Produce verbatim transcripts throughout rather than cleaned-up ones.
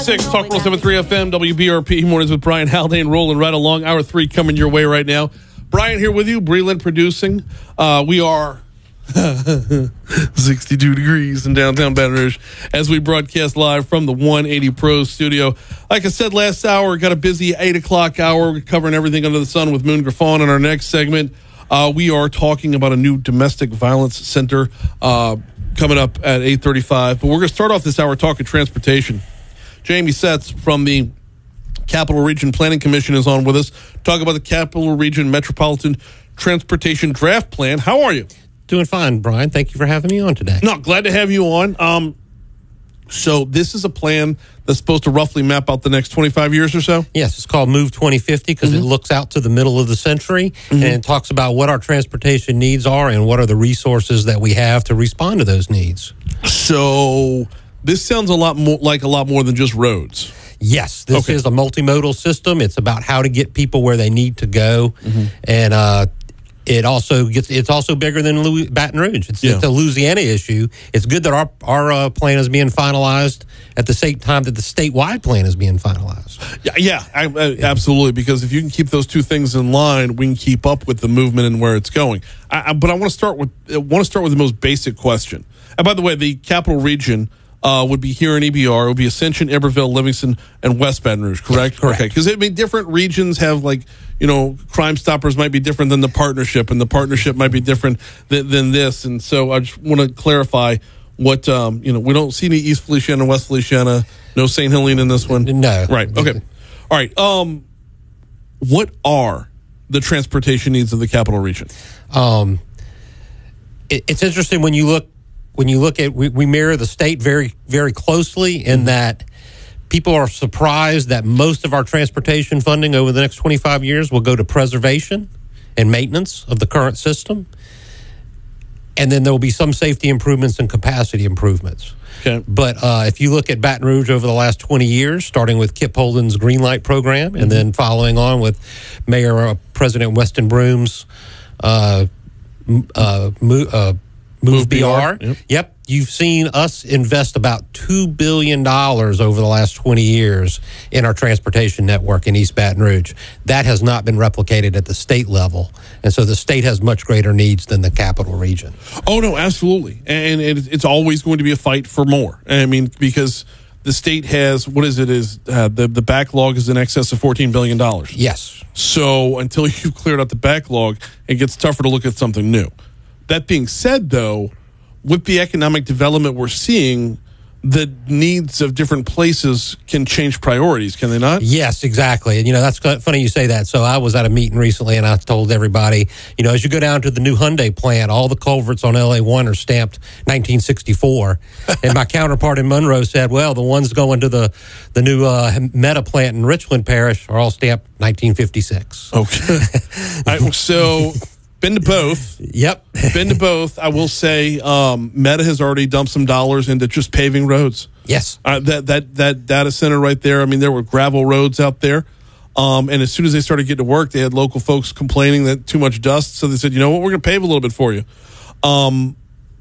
six, Talk one oh seven point three F M, W B R P, Mornings with Brian Haldane, rolling right along. Hour three coming your way right now. Brian here with you, Breland producing. Uh, we are sixty-two degrees in downtown Baton Rouge as we broadcast live from the one eighty Pro studio. Like I said last hour, got a busy eight o'clock hour. We're covering everything under the sun with Moon Griffon in our next segment. Uh, we are talking about a new domestic violence center uh, coming up at eight thirty-five. But we're going to start off this hour talking transportation. Jamie Setz from the Capital Region Planning Commission is on with us. Talk about the Capital Region Metropolitan Transportation Draft Plan. How are you? Doing fine, Brian. Thank you for having me on today. No, glad to have you on. Um, so this is a plan that's supposed to roughly map out the next twenty-five years or so? Yes, it's called Move twenty fifty because mm-hmm. it looks out to the middle of the century mm-hmm. and it talks about what our transportation needs are and what are the resources that we have to respond to those needs. So this sounds a lot more like a lot more than just roads. Yes, this okay. is a multimodal system. It's about how to get people where they need to go, mm-hmm. and uh, it also gets. It's also bigger than Louis, Baton Rouge. It's, yeah. it's a Louisiana issue. It's good that our our uh, plan is being finalized at the same time that the statewide plan is being finalized. Yeah, yeah, I, I, yeah. absolutely. Because if you can keep those two things in line, we can keep up with the movement and where it's going. I, I, but I want to start with I want to start with the most basic question. And by the way, the Capital Region. Uh, would be here in E B R. It would be Ascension, Iberville, Livingston, and West Baton Rouge, correct? Correct. Okay, because I mean, different regions have, like, you know, Crime Stoppers might be different than the partnership, and the partnership might be different than, than this. And so I just want to clarify what, um, you know, we don't see any East Feliciana, West Feliciana, no Saint Helene in this one. No. Right, okay. All right. Um, what are the transportation needs of the Capital Region? Um, it, it's interesting when you look When you look at, we, we mirror the state very, very closely in mm-hmm. that people are surprised that most of our transportation funding over the next twenty-five years will go to preservation and maintenance of the current system. And then there will be some safety improvements and capacity improvements. Okay. But uh, if you look at Baton Rouge over the last twenty years, starting with Kip Holden's Green Light program, mm-hmm. and then following on with Mayor uh, President Weston Broom's uh, uh, uh, Move B R. Yep. yep. You've seen us invest about two billion dollars over the last twenty years in our transportation network in East Baton Rouge. That has not been replicated at the state level. And so the state has much greater needs than the Capital Region. Oh, no, absolutely. And it's always going to be a fight for more. I mean, because the state has, what is it, is uh, the, the backlog is in excess of fourteen billion dollars. Yes. So until you've cleared out the backlog, it gets tougher to look at something new. That being said, though, with the economic development we're seeing, the needs of different places can change priorities, can they not? Yes, exactly. And, you know, that's funny you say that. So I was at a meeting recently, and I told everybody, you know, as you go down to the new Hyundai plant, all the culverts on L A one are stamped nineteen sixty-four. And my counterpart in Monroe said, well, the ones going to the, the new uh, Meta plant in Richland Parish are all stamped nineteen fifty-six. Okay. All right, so... Been to both. Yep. Been to both. I will say um, Meta has already dumped some dollars into just paving roads. Yes. Uh, that, that, that data center right there, I mean, there were gravel roads out there. Um, and as soon as they started getting to work, they had local folks complaining that too much dust. So they said, you know what, we're going to pave a little bit for you. Um,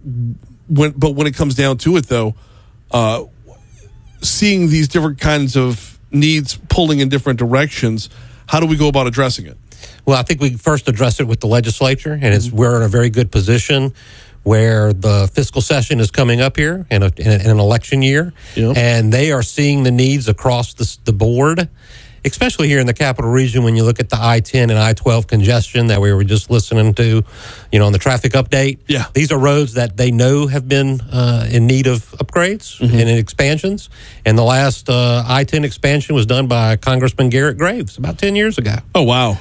when, but when it comes down to it, though, uh, seeing these different kinds of needs pulling in different directions, how do we go about addressing it? Well, I think we first address it with the legislature, and it's, we're in a very good position where the fiscal session is coming up here in, a, in, a, in an election year, yep. and they are seeing the needs across the, the board, especially here in the Capital Region when you look at the I ten and I twelve congestion that we were just listening to, you know, on the traffic update. Yeah. These are roads that they know have been uh, in need of upgrades mm-hmm. and expansions, and the last uh, I ten expansion was done by Congressman Garrett Graves about ten years ago. Oh, wow.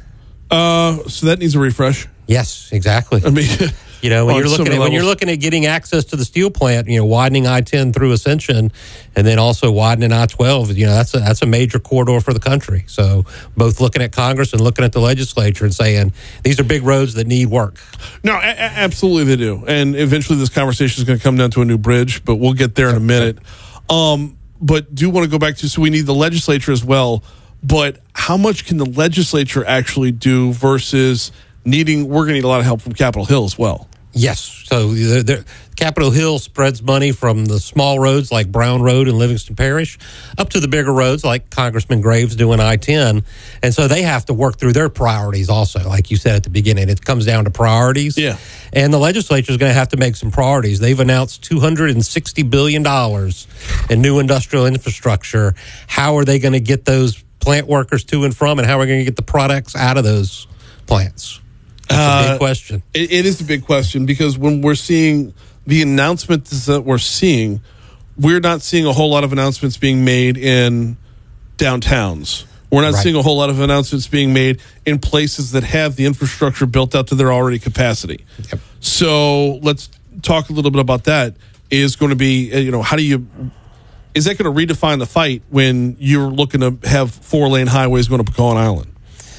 Uh, so that needs a refresh. Yes, exactly. I mean, you know, when you're so looking at levels. when you're looking at getting access to the steel plant, you know, widening I ten through Ascension, and then also widening I twelve, you know, that's a, that's a major corridor for the country. So both looking at Congress and looking at the legislature and saying these are big roads that need work. No, a- absolutely they do. And eventually this conversation is going to come down to a new bridge, but we'll get there in a minute. Um, but do want to go back to, so we need the legislature as well. But how much can the legislature actually do versus needing, we're going to need a lot of help from Capitol Hill as well. Yes. So they're, they're, Capitol Hill spreads money from the small roads like Brown Road in Livingston Parish up to the bigger roads like Congressman Graves doing I ten. And so they have to work through their priorities also. Like you said at the beginning, it comes down to priorities. Yeah. And the legislature is going to have to make some priorities. They've announced two hundred sixty billion dollars in new industrial infrastructure. How are they going to get those plant workers to and from, and how are we going to get the products out of those plants? That's a big question. Uh, it, it is a big question because when we're seeing the announcements that we're seeing, we're not seeing a whole lot of announcements being made in downtowns. We're not Right. seeing a whole lot of announcements being made in places that have the infrastructure built out to their already capacity. Yep. So let's talk a little bit about that. Is going to be, uh, you know, how do you, is that going to redefine the fight when you're looking to have four lane highways going to Pecan Island?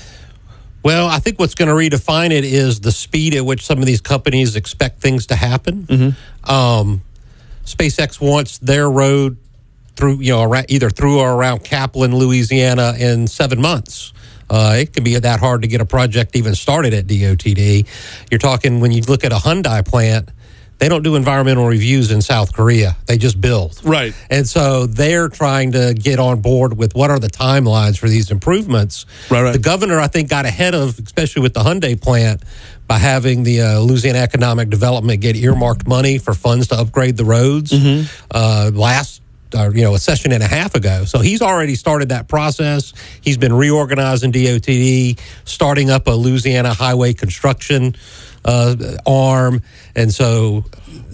Well, I think what's going to redefine it is the speed at which some of these companies expect things to happen. Mm-hmm. Um, SpaceX wants their road through, you know, around, either through or around Kaplan, Louisiana, in seven months. Uh, it can be that hard to get a project even started at D O T D. You're talking when you look at a Hyundai plant. They don't do environmental reviews in South Korea. They just build. Right. And so they're trying to get on board with what are the timelines for these improvements. Right, right. The governor, I think, got ahead of, especially with the Hyundai plant, by having the uh, Louisiana Economic Development get earmarked money for funds to upgrade the roads mm-hmm. uh, last Uh, you know, a session and a half ago. So he's already started that process. He's been reorganizing D O T D, starting up a Louisiana highway construction uh, arm. And so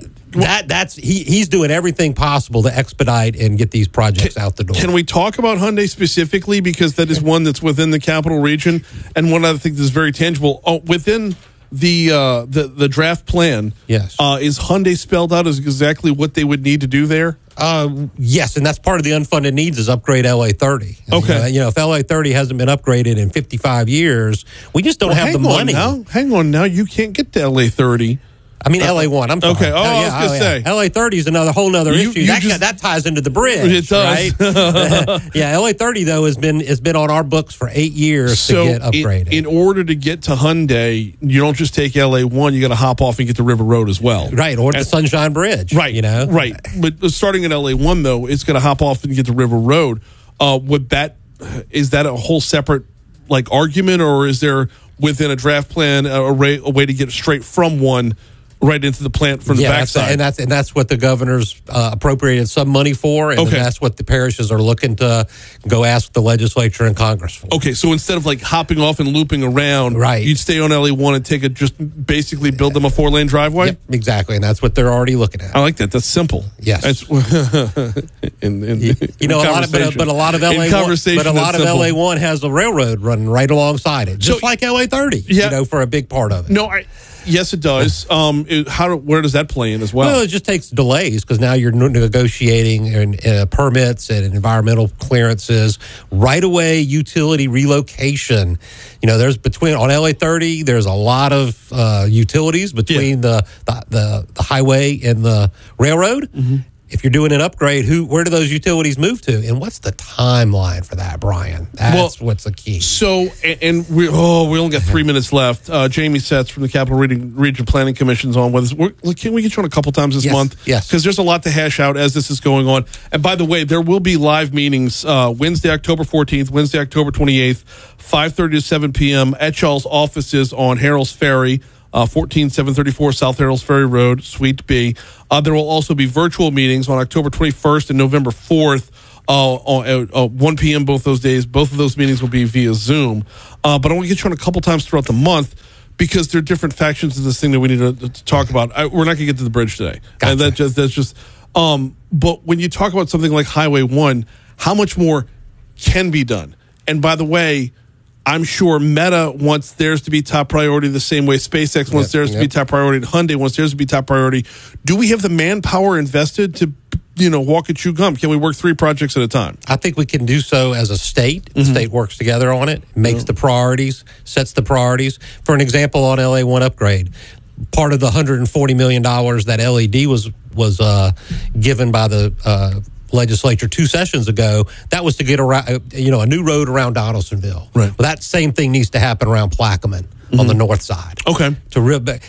that that's he, he's doing everything possible to expedite and get these projects can, out the door. Can we talk about Hyundai specifically? Because that is one that's within the capital region. And one other thing that's very tangible. Oh, within the uh, the, the draft plan, yes. uh, is Hyundai spelled out as exactly what they would need to do there? Uh, yes, and that's part of the unfunded needs is upgrade L A thirty. Okay. You know, you know, if L A thirty hasn't been upgraded in fifty-five years, we just don't well, have the hang money. On now. Hang on now. You can't get to L A thirty. I mean, L A one. I'm sorry. Okay. Oh, I was yeah, going to oh, say. Yeah. L A thirty is another whole other You- issue. you That, just- that ties into the bridge. It does. Right? yeah. L A thirty, though, has been has been on our books for eight years So to get upgraded. in, in order to get to Hyundai, you don't just take L A one, you got to hop off and get to River Road as well. right, or the And- Sunshine Bridge. Right, You know? right. But starting at L A one, though, it's going to hop off and get to River Road. Uh, would that is that a whole separate like argument, or is there within a draft plan a, a, way, a way to get straight from one right into the plant from the Yeah, that's, backside? and that's and that's what the governor's uh, appropriated some money for, and Okay. then that's what the parishes are looking to go ask the legislature and Congress for. Okay, so instead of like hopping off and looping around, Right. you'd stay on L A one and take it, just basically build them a four lane driveway. Yep, exactly, and that's what they're already looking at. I like that. That's simple. Yes. That's, in, in, You in know, a lot of, but, a- but a lot of L A in one, conversation, but a lot that's of simple. L A one has a railroad running right alongside it, just So- like L A thirty. Yeah. You know, for a big part of it. No, I, yes, it does. Um, it, how where does that play in as well? Well, it just takes delays because now you're ne- negotiating and, uh, permits and environmental clearances, right away utility relocation. You know, there's between on L A thirty, there's a lot of uh, utilities between the, the the the highway and the railroad. Mm-hmm. If you're doing an upgrade, who where do those utilities move to, and what's the timeline for that, Brian? That's Well, what's the key. So, and, and we oh, we only got three minutes left. Uh, Jamie Setz from the Capital Region, Region Planning Commission's on with us. We're, can we get you on a couple times this Yes, month? yes. Because there's a lot to hash out as this is going on. And by the way, there will be live meetings uh, Wednesday, October fourteenth, Wednesday, October twenty-eighth, five thirty to seven p.m. at y'all's offices on Harrell's Ferry. Uh, fourteen seven thirty-four South Harrells Ferry Road, Suite B. Uh, there will also be virtual meetings on October twenty-first and November fourth, uh, at uh, one p.m. both those days. Both of those meetings will be via Zoom. Uh, but I want to get you on a couple times throughout the month because there are different factions of this thing that we need to, to talk about. I, we're not going to get to the bridge today. Gotcha. And that just, that's just, um, but when you talk about something like Highway one, how much more can be done? And by the way, I'm sure Meta wants theirs to be top priority the same way SpaceX wants Yep, theirs to yep. be top priority and Hyundai wants theirs to be top priority. Do we have the manpower invested to, you know, walk and chew gum? Can we work three projects at a time? I think we can do so as a state. The Mm-hmm. state works together on it, makes the priorities, sets the priorities. For an example, on L A one upgrade, part of the one hundred forty million dollars that L E D was was uh, given by the uh, legislature two sessions ago, that was to get around, you know, a new road around Donaldsonville. Right. Well, that same thing needs to happen around Plaquemine on the north side. Okay. To re-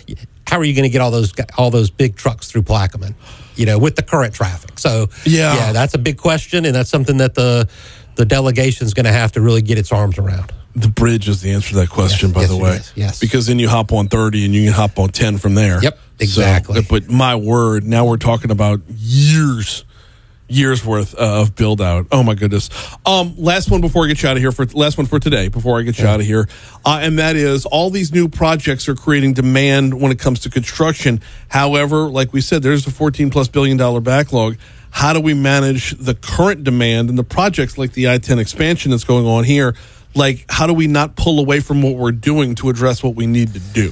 how are you going to get all those all those big trucks through Plaquemine, you know, with the current traffic? So yeah, yeah that's a big question, and that's something that the the delegation is going to have to really get its arms around. The bridge is the answer to that question, yes, by yes, the way. Is. Yes. Because then you hop on thirty and you can hop on ten from there. Yep, exactly. So, but my word, now we're talking about years, years worth uh, of build out. Oh my goodness. Um, last one before I get you out of here for last one for today before I get you yeah. out of here, uh, and that is all these new projects are creating demand when it comes to construction. However, like we said, there's a fourteen plus billion dollar backlog. How do we manage the current demand and the projects like the I ten expansion that's going on here? Like, how do we not pull away from what we're doing to address what we need to do?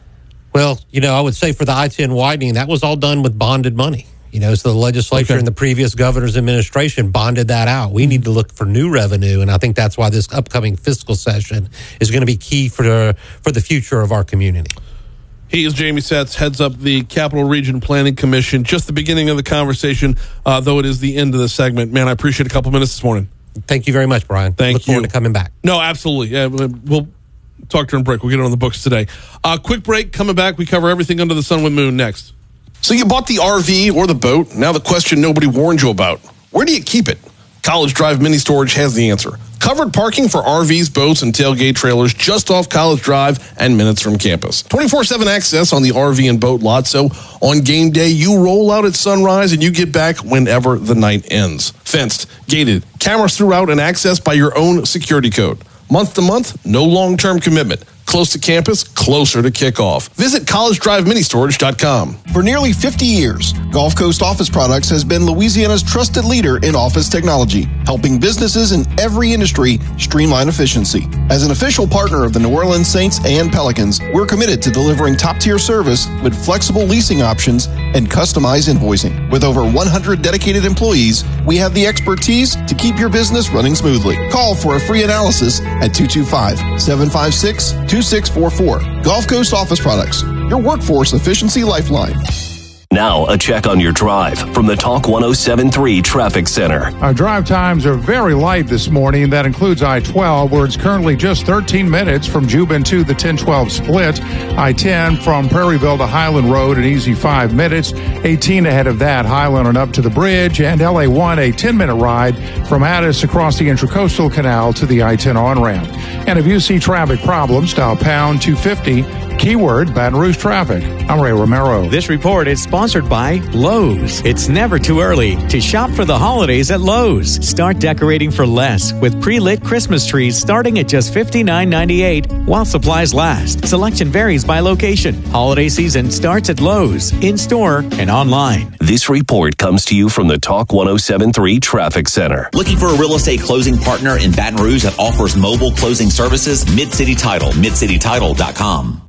Well, you know, I would say for the I ten widening, that was all done with bonded money. You know, so the legislature okay. and the previous governor's administration bonded that out. We need to look for new revenue, and I think that's why this upcoming fiscal session is going to be key for the, for the future of our community. He is Jamie Satz, heads up the Capital Region Planning Commission. Just the beginning of the conversation, uh, though it is the end of the segment. Man, I appreciate a couple minutes this morning. Thank you very much, Brian. Thank Look you. forward to coming back. No, absolutely. Yeah, we'll talk during break. We'll get it on the books today. Uh, quick break. Coming back, we cover everything under the sun with Moon next. So you bought the R V or the boat. Now the question nobody warned you about. Where do you keep it? College Drive Mini Storage has the answer. Covered parking for R Vs, boats, and tailgate trailers just off College Drive and minutes from campus. twenty-four seven access on the R V and boat lot, so on game day, you roll out at sunrise and you get back whenever the night ends. Fenced, gated, cameras throughout, and access by your own security code. Month to month, no long-term commitment. Close to campus, closer to kickoff. Visit college drive mini storage dot com. For nearly fifty years, Gulf Coast Office Products has been Louisiana's trusted leader in office technology, helping businesses in every industry streamline efficiency. As an official partner of the New Orleans Saints and Pelicans, we're committed to delivering top-tier service with flexible leasing options and customized invoicing. With over one hundred dedicated employees, we have the expertise to keep your business running smoothly. Call for a free analysis at two two five, seven five six, two six four four. Gulf Coast Office Products, your workforce efficiency lifeline. Now, a check on your drive from the Talk one oh seven point three Traffic Center. Our drive times are very light this morning. That includes I twelve, where it's currently just thirteen minutes from Juban to the ten twelve split. I ten from Prairieville to Highland Road, an easy five minutes. eighteen ahead of that, Highland and up to the bridge. And L A one, a ten-minute ride from Addis across the Intracoastal Canal to the I ten on-ramp. And if you see traffic problems, dial pound two fifty. Keyword Baton Rouge traffic. I'm Ray Romero. This report is sponsored by Lowe's. It's never too early to shop for the holidays at Lowe's. Start decorating for less with pre-lit Christmas trees starting at just fifty-nine ninety-eight while supplies last. Selection varies by location. Holiday season starts at Lowe's, in-store and online. This report comes to you from the Talk one oh seven point three Traffic Center. Looking for a real estate closing partner in Baton Rouge that offers mobile closing services? Mid-City Title, mid city title dot com.